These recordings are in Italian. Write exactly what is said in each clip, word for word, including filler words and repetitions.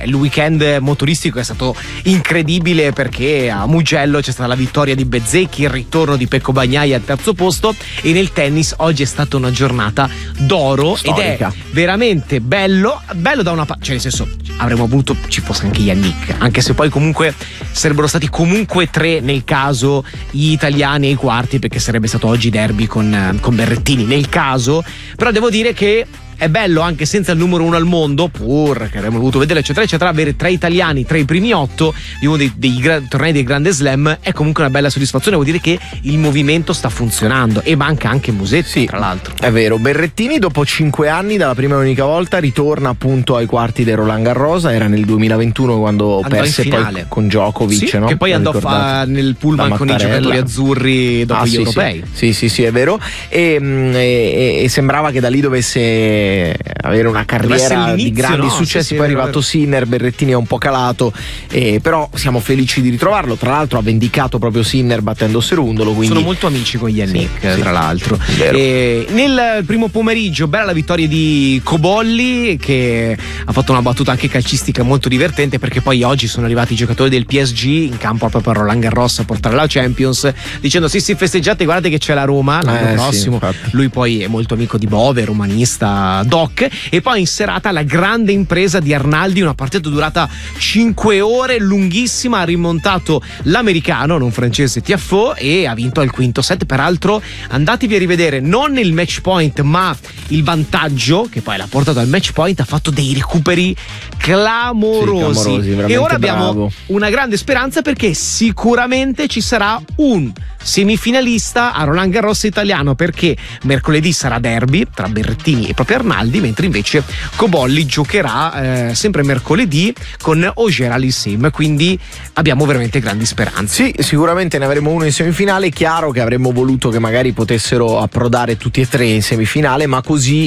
il weekend motoristico è stato incredibile, perché a Mugello c'è stata la vittoria di Bezzecchi, il ritorno di Pecco Bagnaia al terzo posto, e nel tennis oggi è stata una giornata d'oro storica. Ed è veramente bello, bello da una parte, cioè nel senso avremmo voluto ci fosse anche Yannick, anche se poi comunque sarebbero stati comunque tre nel caso gli italiani ai quarti, perché sarebbe stato oggi derby con, con Berrettini nel caso. Però devo dire che è bello anche senza il numero uno al mondo, pur che avremmo voluto vedere eccetera eccetera, avere tre italiani tra i primi otto di uno dei, dei gra- tornei del Grande Slam è comunque una bella soddisfazione. Vuol dire che il movimento sta funzionando, e manca anche Musetti, sì, tra l'altro. È vero, Berrettini dopo cinque anni dalla prima e unica volta ritorna appunto ai quarti del Roland Garros. Era nel duemilaventuno quando andò perse poi con Djokovic, sì, no? che poi andò a fa nel pullman con i giocatori azzurri dopo ah, gli sì, europei. Sì. sì sì sì è vero, e, e, e sembrava che da lì dovesse avere una carriera di grandi no? successi. Sì, poi è sì, arrivato Sinner, Berrettini è un po' calato, eh, però siamo felici di ritrovarlo. Tra l'altro ha vendicato proprio Sinner battendo Serundolo, quindi sono molto amici con Yannick, sì, tra sì, l'altro. E nel primo pomeriggio bella la vittoria di Cobolli, che ha fatto una battuta anche calcistica molto divertente, perché poi oggi sono arrivati i giocatori del P S G in campo proprio per Roland Garros a portare la Champions, dicendo sì sì festeggiate, guardate che c'è la Roma l'anno eh, prossimo. Sì, lui poi è molto amico di Bove, romanista doc. E poi in serata la grande impresa di Arnaldi, una partita durata cinque ore, lunghissima, ha rimontato l'americano, non francese, Tiafoe, e ha vinto al quinto set. Peraltro andatevi a rivedere non il match point ma il vantaggio, che poi l'ha portato al match point, ha fatto dei recuperi clamorosi, sì, clamorosi, e ora abbiamo bravo. una grande speranza, perché sicuramente ci sarà un semifinalista a Roland Garros italiano, perché mercoledì sarà derby tra Berrettini e proprio Arnaldi, mentre invece Cobolli giocherà eh, sempre mercoledì con Auger Aliassime, quindi abbiamo veramente grandi speranze. Sì, sicuramente ne avremo uno in semifinale. Chiaro che avremmo voluto che magari potessero approdare tutti e tre in semifinale, ma così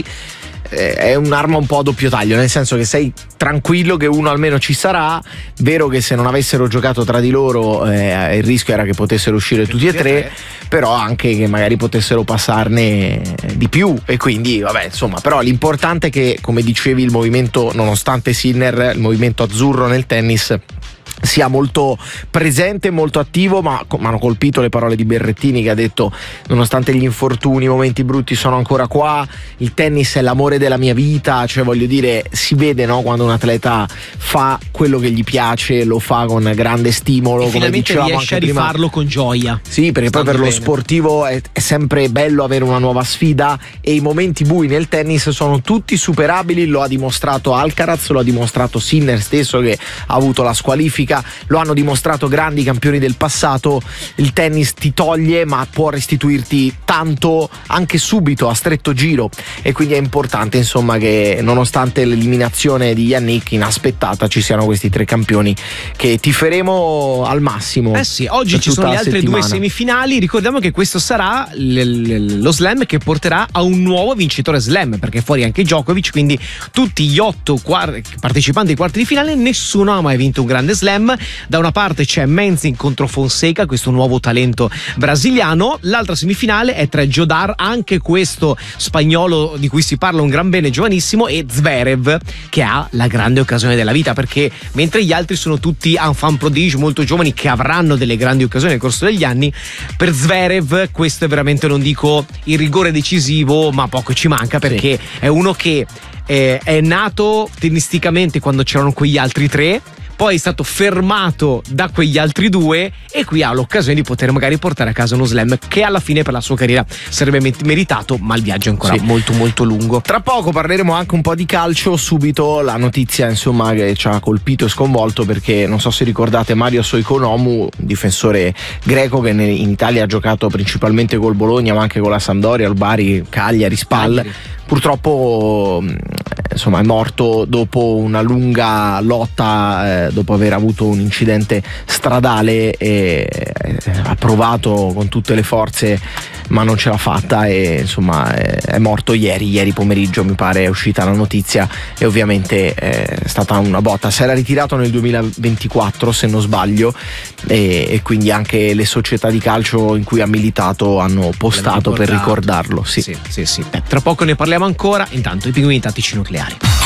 è un'arma un po' a doppio taglio, nel senso che sei tranquillo che uno almeno ci sarà. Vero che se non avessero giocato tra di loro eh, il rischio era che potessero uscire tutti, tutti e tre, tre, però anche che magari potessero passarne di più, e quindi vabbè insomma. Però l'importante è che, come dicevi, il movimento, nonostante Sinner, il movimento azzurro nel tennis sia molto presente, molto attivo. Ma mi hanno colpito le parole di Berrettini, che ha detto: nonostante gli infortuni, i momenti brutti, sono ancora qua, il tennis è l'amore della mia vita. Cioè, voglio dire, si vede, no, quando un atleta fa quello che gli piace, lo fa con grande stimolo, e come finalmente dicevamo riesce anche a prima. rifarlo con gioia. Sì, perché Stando poi per bene. lo sportivo è, è sempre bello avere una nuova sfida, e i momenti bui nel tennis sono tutti superabili. Lo ha dimostrato Alcaraz, lo ha dimostrato Sinner stesso, che ha avuto la squalifica, lo hanno dimostrato grandi campioni del passato. Il tennis ti toglie, ma può restituirti tanto anche subito, a stretto giro, e quindi è importante insomma che, nonostante l'eliminazione di Yannick inaspettata, ci siano questi tre campioni che tiferemo al massimo. Eh sì, oggi ci sono le altre settimana. due semifinali. Ricordiamo che questo sarà l- l- lo slam che porterà a un nuovo vincitore slam, perché fuori anche Djokovic, quindi tutti gli otto quar- partecipanti ai quarti di finale, nessuno ha mai vinto un grande slam. Da una parte c'è Menzing contro Fonseca, questo nuovo talento brasiliano. L'altra semifinale è tra Jodar, anche questo spagnolo di cui si parla un gran bene, giovanissimo, e Zverev, che ha la grande occasione della vita, perché mentre gli altri sono tutti enfant prodige, molto giovani, che avranno delle grandi occasioni nel corso degli anni, per Zverev questo è veramente, non dico il rigore decisivo, ma poco ci manca, perché sì. È uno che eh, è nato tennisticamente quando c'erano quegli altri tre, poi è stato fermato da quegli altri due, e qui ha l'occasione di poter magari portare a casa uno slam che alla fine per la sua carriera sarebbe meritato, ma il viaggio è ancora sì. molto molto lungo. Tra poco parleremo anche un po' di calcio. Subito la notizia insomma che ci ha colpito e sconvolto, perché non so se ricordate Mario Soikonomou, difensore greco che in Italia ha giocato principalmente col Bologna, ma anche con la Sampdoria, il Bari, Cagliari, Spal. Cagliari. Purtroppo insomma è morto dopo una lunga lotta, eh, dopo aver avuto un incidente stradale, e eh, ha provato con tutte le forze ma non ce l'ha fatta, e insomma è, è morto ieri, ieri pomeriggio mi pare è uscita la notizia, e ovviamente è stata una botta. Si era ritirato nel duemilaventiquattro se non sbaglio, e, e quindi anche le società di calcio in cui ha militato hanno postato per ricordarlo. Sì, sì, sì, sì. Eh, tra poco ne parliamo ancora, intanto i pinguini tattici nucleari.